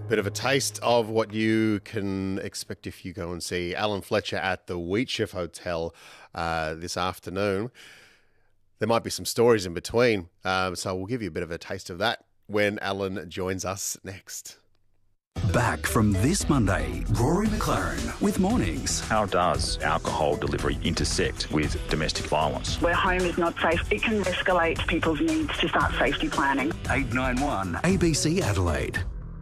Bit of a taste of what you can expect if you go and see Alan Fletcher at the Wheatshift Hotel this afternoon. There might be some stories in between, so we'll give you a bit of a taste of that when Alan joins us next. Back from this Monday, Rory McLaren with Mornings. How does alcohol delivery intersect with domestic violence? Where home is not safe, it can escalate people's needs to start safety planning. 891 ABC Adelaide.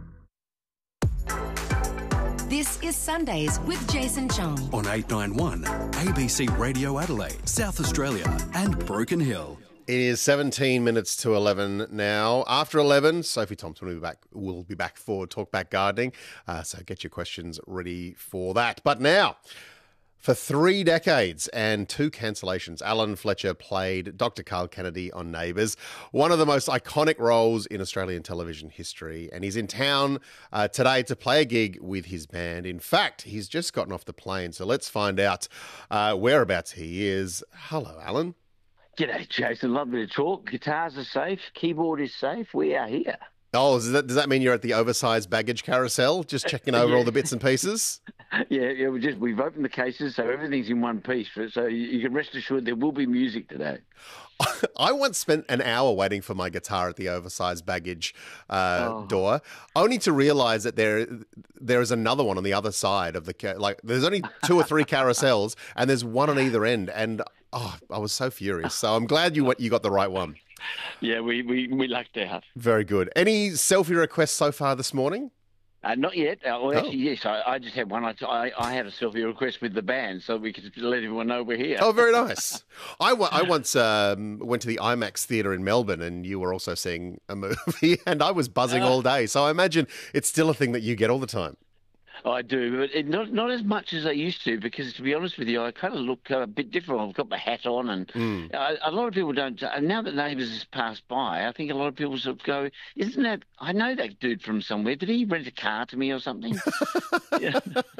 This is Sundays with Jason Chong On 891 ABC Radio Adelaide, South Australia and Broken Hill. It is 17 minutes to 11 now. After 11, Sophie Thompson will be back for Talkback Gardening, so get your questions ready for that. But now, for 3 decades and 2 cancellations, Alan Fletcher played Dr. Carl Kennedy on Neighbours, one of the most iconic roles in Australian television history. And he's in town today to play a gig with his band. In fact, he's just gotten off the plane, so let's find out whereabouts he is. Hello, Alan. G'day, Jason. Lovely to talk. Guitars are safe. Keyboard is safe. We are here. Oh, does that mean you're at the oversized baggage carousel, just checking over all the bits and pieces? Yeah. We've opened the cases, so everything's in one piece. So you can rest assured there will be music today. I once spent an hour waiting for my guitar at the oversized baggage door, only to realise that there is another one on the other side of the there's only 2 or 3 carousels, and there's one on either end, and I was so furious. So I'm glad you got the right one. Yeah, we lucked out. Very good. Any selfie requests so far this morning? Not yet. Actually, yes. I just had one. I had a selfie request with the band so we could let everyone know we're here. Oh, very nice. I once went to the IMAX theatre in Melbourne, and you were also seeing a movie, and I was buzzing all day. So I imagine it's still a thing that you get all the time. I do, but not as much as I used to, because to be honest with you, I kind of look a bit different. I've got my hat on, and a lot of people don't. And now that Neighbours has passed by, I think a lot of people sort of go, "Isn't that? I know that dude from somewhere. Did he rent a car to me or something?" Yeah.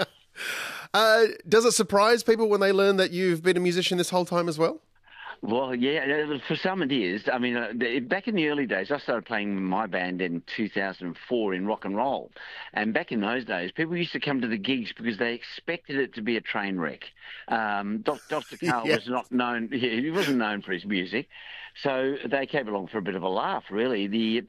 Does it surprise people when they learn that you've been a musician this whole time as well? Well, yeah, for some it is. I mean, back in the early days, I started playing my band in 2004 in rock and roll. And back in those days, people used to come to the gigs because they expected it to be a train wreck. Dr. Carl was not known, he wasn't known for his music. So they came along for a bit of a laugh, really.